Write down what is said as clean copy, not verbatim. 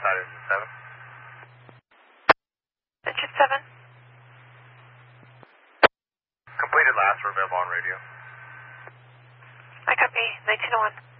outside engine 7. Engine 7. Completed last, we're available on radio. I copy, 1901.